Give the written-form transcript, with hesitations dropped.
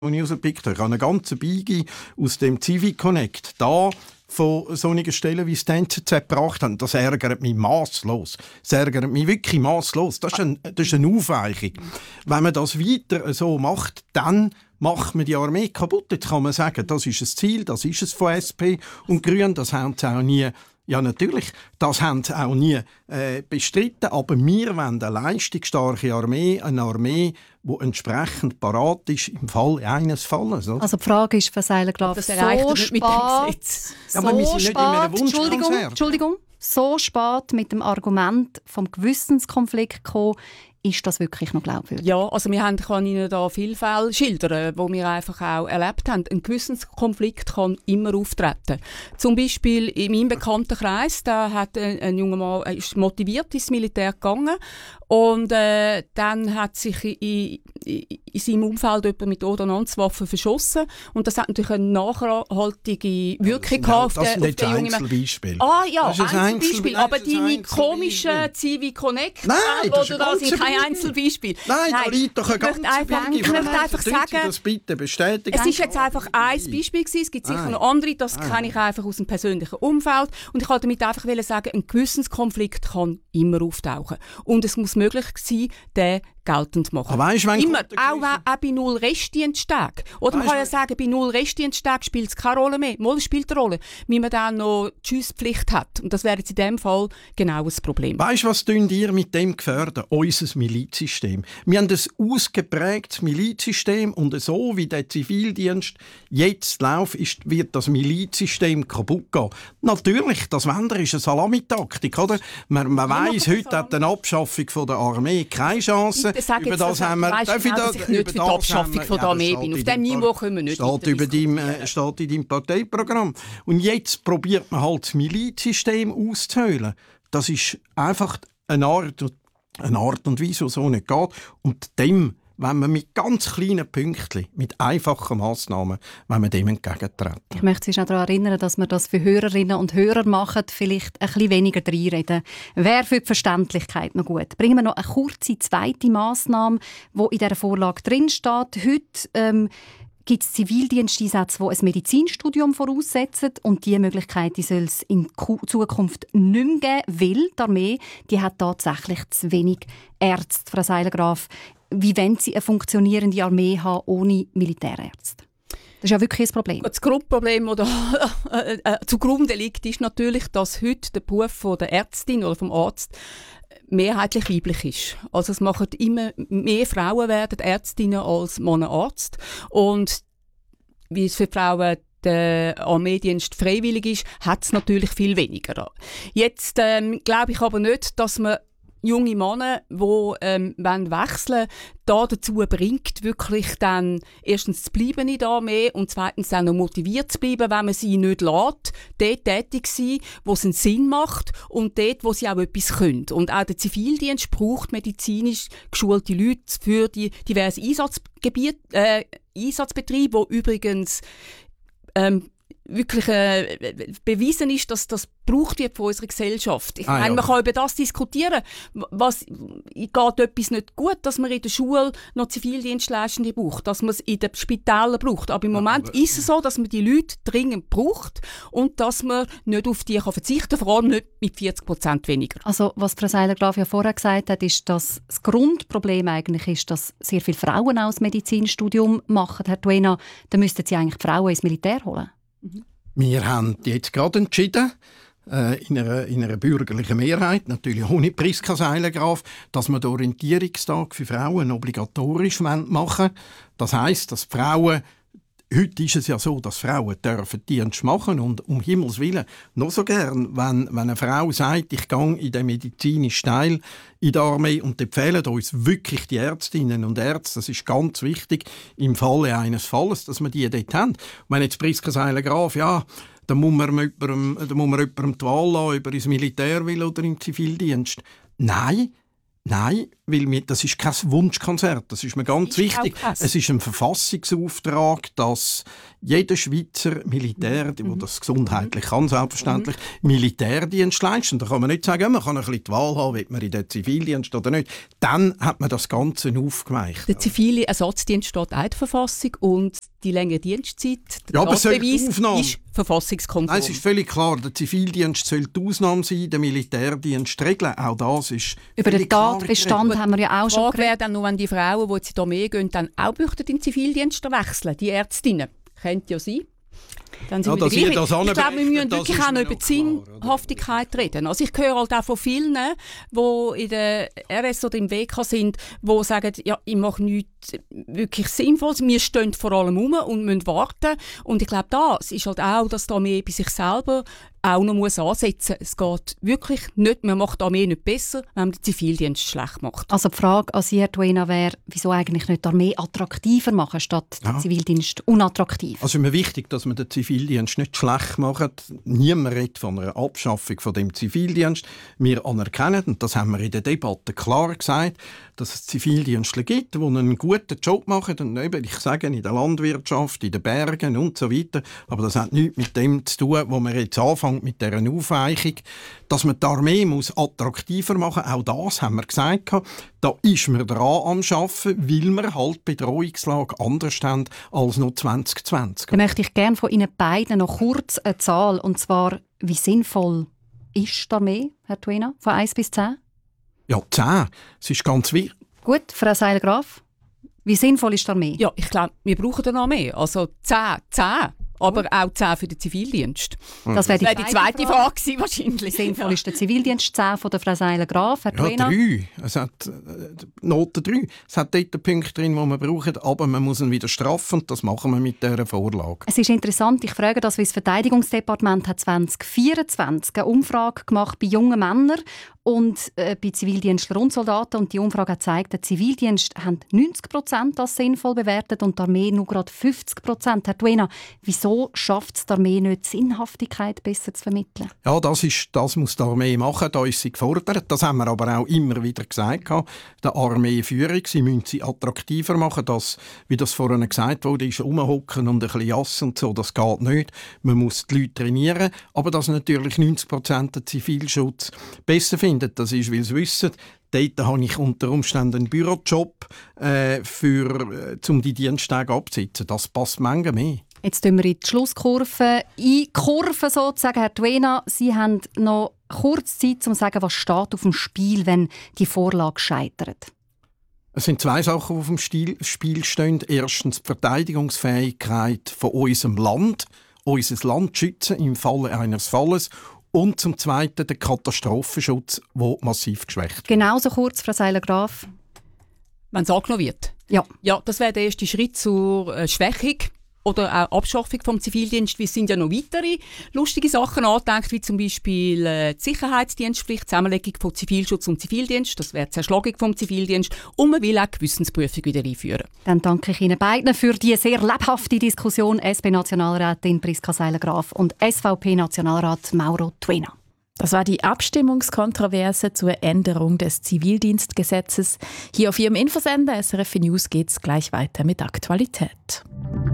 die ich rausgepickt habe. Ich habe eine ganze Beige aus dem Civi Connect da von solchen Stellen, wie es die NZZ gebracht haben. Das ärgert mich masslos. Das ärgert mich wirklich masslos. Das ist eine Aufweichung. Wenn man das weiter so macht, dann macht man die Armee kaputt. Jetzt kann man sagen, das ist ein Ziel, das ist es von SP und Grünen, das haben sie auch nie. Ja, natürlich, das haben sie auch nie bestritten. Aber wir wollen eine leistungsstarke Armee, eine Armee, die entsprechend parat ist im Fall eines Falles. Oder? Also die Frage ist, Frau Seiler-Graf, so spät, aber wir sind nicht in einem Wunschkonzert. Entschuldigung, so spät mit dem Argument vom Gewissenskonflikt kommen, ist das wirklich noch glaubwürdig? Ja, also ich kann Ihnen da viele Fälle schildern, die wir einfach auch erlebt haben. Ein Gewissenskonflikt kann immer auftreten. Zum Beispiel in meinem Bekanntenkreis, da hat ein junger Mann ist motiviert ins Militär gegangen und dann hat sich in seinem Umfeld jemand mit Ordnanzwaffen verschossen und das hat natürlich eine nachhaltige Wirkung gehabt auf den jungen Mann. Einzelbeispiel. Ah ja, Das ist ein Einzelbeispiel. Aber deine komischen Civi Connect, Nein, das ist oder sind keine Einzelbeispiele. Nein, da liegt doch ein ganzes Beispiel. Ich möchte einfach sagen, das bitte bestätigen. es ist jetzt einfach ein Beispiel gewesen. Es gibt sicher noch andere, das kenne ich einfach aus dem persönlichen Umfeld. Und ich wollte damit einfach sagen, ein Gewissenskonflikt kann immer auftauchen. Und es muss möglich sein, den geltend zu machen. Weißt, immer, auch bei 0 Restdiensttag. Oder man kann ja sagen, bei 0 Restdiensttag spielt es keine Rolle mehr. Mal spielt eine Rolle, wie man dann noch die Schusspflicht hat. Und das wäre jetzt in diesem Fall genau ein Problem. Weißt du, was ihr mit dem gefährden? Unser Milizsystem. Wir haben ein ausgeprägtes Milizsystem und so wie der Zivildienst jetzt läuft, wird das Milizsystem kaputt gehen. Natürlich, das Wender ist eine Salamitaktik, oder? Man weiss, heute hat eine Abschaffung von der Armee keine Chance. Über das haben wir, dass ich nicht für die Abschaffung von der Armee bin. Auf diesem Niveau können wir nicht steht in deinem Parteiprogramm. Und jetzt probiert man halt das Milizsystem auszuhöhlen. Das ist einfach eine Art und Weise, die so nicht geht. Und dem, wenn man mit ganz kleinen Pünktchen, mit einfachen Massnahmen, wenn man dem entgegentreten. Ich möchte Sie auch daran erinnern, dass wir das für Hörerinnen und Hörer machen, vielleicht ein bisschen weniger reinreden. Wäre für die Verständlichkeit noch gut. Bringen wir noch eine kurze zweite Massnahme, die in dieser Vorlage drinsteht. Heute gibt es Zivildiensteinsätze, die ein Medizinstudium voraussetzen und diese Möglichkeit soll es in Zukunft nicht mehr geben, weil die Armee die hat tatsächlich zu wenig Ärzte. Frau Seiler-Graf, wie wollen Sie eine funktionierende Armee haben ohne Militärärzte? Das ist ja wirklich ein Problem. Das Grundproblem, das zugrunde liegt, ist natürlich, dass heute der Beruf der Ärztin oder vom Arzt mehrheitlich weiblich ist. Also es machen immer mehr Frauen werden Ärztinnen als Männer Arzt. Und wie es für Frauen der Armeedienst freiwillig ist, hat es natürlich viel weniger. Jetzt glaube ich aber nicht, dass man junge Männer, die wechseln da dazu bringt, wirklich dann erstens zu bleiben in der Armee und zweitens dann noch motiviert zu bleiben, wenn man sie nicht lässt, dort tätig sein, wo es einen Sinn macht und dort, wo sie auch etwas können. Und auch der Zivildienst braucht medizinisch geschulte Leute für die diversen Einsatzbetriebe, die übrigens wirklich bewiesen ist, dass das gebraucht wird von unserer Gesellschaft. Ich meine, man kann über das diskutieren. Geht etwas nicht gut, dass man in der Schule noch Zivildienstleistende braucht, dass man es in den Spitälern braucht. Aber im Moment ist es so, dass man die Leute dringend braucht und dass man nicht auf die verzichten kann, vor allem nicht mit 40% weniger. Also, was Frau Seiler-Graf ja vorher gesagt hat, ist, dass das Grundproblem eigentlich ist, dass sehr viele Frauen auch das Medizinstudium machen. Herr Duena, dann müssten Sie eigentlich die Frauen ins Militär holen. Wir haben jetzt gerade entschieden, in einer bürgerlichen Mehrheit, natürlich ohne Priska Seiler-Graf, dass wir den Orientierungstag für Frauen obligatorisch machen wollen. Das heisst, dass Frauen, heute ist es ja so, dass Frauen dürfen Dienst machen und um Himmels Willen noch so gern, wenn eine Frau sagt, ich gehe in den medizinischen Teil in der Armee und empfehlen uns wirklich die Ärztinnen und Ärzte, das ist ganz wichtig im Falle eines Falles, dass wir die dort haben. Und wenn jetzt Priska Seiler-Graf, ja, dann muss man jemandem die Wahl lassen, ob er ins Militär will oder im Zivildienst. Nein, weil weil das ist kein Wunschkonzert, das ist mir ganz wichtig. Es ist ein Verfassungsauftrag, dass jeder Schweizer Militär, der das gesundheitlich kann, selbstverständlich, Militärdienst leistet. Da kann man nicht sagen, man kann ein bisschen die Wahl haben, will man in den Zivildienst oder nicht. Dann hat man das Ganze aufgeweicht. Der zivile Ersatzdienst steht auch in der Verfassung und die längere Dienstzeit, der aber Beweis ist verfassungskonform. Nein, es ist völlig klar, der Zivildienst soll die Ausnahme sein, der Militärdienst regeln. Auch das ist über den Tatbestand haben wir ja auch schon geredet. Die Frage wäre dann nur, wenn die Frauen, die jetzt in die Armee gehen, dann auch in den Zivildienst wechseln, die Ärztinnen. Könnte ja sein. Dann sind wir ich glaube, wir müssen wirklich auch noch über die Sinnhaftigkeit reden. Also ich höre halt auch von vielen, die in der RS oder im WK sind, die sagen, ja, ich mache nichts wirklich Sinnvolles. Wir stehen vor allem rum und müssen warten. Und ich glaube, das ist halt auch, dass die Armee bei sich selber auch noch ansetzen muss. Es geht wirklich nicht, man macht die Armee nicht besser, wenn man den Zivildienst schlecht macht. Also die Frage an Sie, Herr Duena, wäre, wieso eigentlich nicht die Armee attraktiver machen, statt den Zivildienst unattraktiv? Also ist mir wichtig, dass man den Zivildienst nicht schlecht macht. Niemand redet von einer Abschaffung von dem Zivildienst. Wir anerkennen, und das haben wir in der Debatte klar gesagt, dass es Zivildienstler gibt, die einen guten Job machen. Und eben, ich sage, in der Landwirtschaft, in den Bergen und so weiter. Aber das hat nichts mit dem zu tun, wo wir jetzt anfangen mit dieser Aufweichung. Dass man die Armee muss attraktiver machen muss, auch das haben wir gesagt. Da ist man dran am Arbeiten, weil wir halt die Bedrohungslage anders haben als noch 2020. Dann möchte ich gerne von Ihnen beiden noch kurz eine Zahl, und zwar, wie sinnvoll ist die Armee, Herr Duena, von 1 bis 10? Ja, 10. Es ist ganz wichtig. Gut, Frau Seiler-Graf, wie sinnvoll ist die Armee? Ja, ich glaube, wir brauchen eine Armee. Also 10. Aber auch 10 für den Zivildienst. Das wäre die zweite Frage gewesen, wahrscheinlich. Wie sinnvoll ist der Zivildienst 10 von der Frau Seiler-Graf? Ja, 3. Es hat Note 3. Es hat dort den Punkt drin, den wir brauchen, aber man muss ihn wieder straffen und das machen wir mit dieser Vorlage. Es ist interessant, ich frage das, weil das Verteidigungsdepartement hat 2024 eine Umfrage gemacht bei jungen Männern und bei Zivildienstlern und Soldaten. Und die Umfrage hat gezeigt, der Zivildienst haben 90% als sinnvoll bewertet und die Armee nur gerade 50%. Herr Duena, wieso schafft es die Armee nicht, Sinnhaftigkeit besser zu vermitteln? Ja, das muss die Armee machen, da ist sie gefordert. Das haben wir aber auch immer wieder gesagt. Der Armeeführung, sie müssen sie attraktiver machen. Das, wie das vorhin gesagt wurde, ist rumhocken und ein bisschen jassen und so, das geht nicht. Man muss die Leute trainieren, aber dass natürlich 90% den Zivilschutz besser finden, das ist, weil sie wissen, dort habe ich unter Umständen einen Bürojob, um die Diensttage abzusitzen. Das passt manchmal mehr. Jetzt tun wir in die Schlusskurve einkurven sozusagen. Herr Duena, Sie haben noch kurz Zeit, um zu sagen, was steht auf dem Spiel, wenn die Vorlage scheitert. Es sind 2 Sachen, die auf dem Spiel stehen. Erstens die Verteidigungsfähigkeit von unserem Land, unser Land schützen im Falle eines Falles. Und zum Zweiten der Katastrophenschutz, der massiv geschwächt wird. Genauso kurz, Frau Seiler-Graf. Wenn es angenommen wird? Ja. Ja, das wäre der erste Schritt zur Schwächung oder auch Abschaffung vom Zivildienst. Es sind ja noch weitere lustige Sachen angedenkt, wie zum Beispiel die Sicherheitsdienstpflicht, Zusammenlegung von Zivilschutz und Zivildienst. Das wäre die Zerschlagung vom Zivildienst. Und man will auch die Gewissensprüfung wieder einführen. Dann danke ich Ihnen beiden für die sehr lebhafte Diskussion. SP-Nationalrätin Priska Seiler-Graf und SVP-Nationalrat Mauro Duena. Das war die Abstimmungskontroverse zur Änderung des Zivildienstgesetzes. Hier auf Ihrem Infosender SRF News geht es gleich weiter mit Aktualität.